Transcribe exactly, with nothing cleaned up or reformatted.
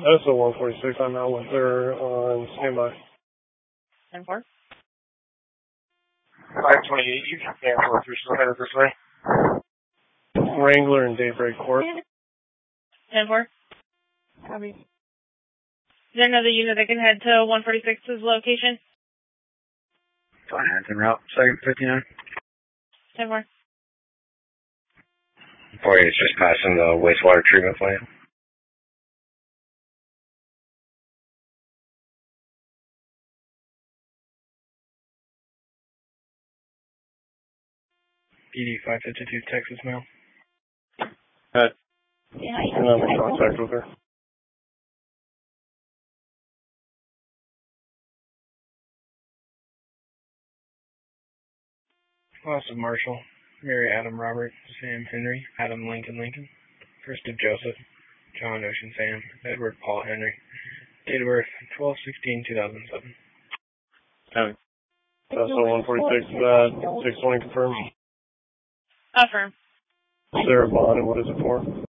S O one forty-six, I'm out with her on standby. ten four. five twenty-eight, you can stand for if you're still headed this way. Wrangler and Daybreak Court. ten four. Copy. Is there another unit that can head to one forty-six's location? Fine, en route, second fifty-nine. ten four. forty-eight's just passing the wastewater treatment plant. P D five fifty-two, Texas Mail. Head. Yeah, And I'm in contact with her. Austin Marshall, Mary Adam Robert, Sam Henry, Adam Lincoln Lincoln, First of Joseph, John Ocean Sam, Edward Paul Henry. Date of birth, twelve sixteen two thousand seven. Copy. S O one forty-six, uh, six twenty confirmed. Affirm. Sarah Bond, and what is it for?